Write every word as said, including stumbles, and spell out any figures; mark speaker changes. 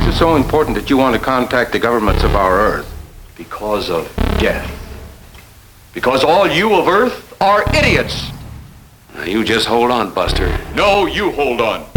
Speaker 1: is it so important that you want to contact the governments of our Earth?
Speaker 2: Because of death. Because all you of Earth are idiots.
Speaker 3: Now, you just hold on, Buster.
Speaker 2: No, you hold on.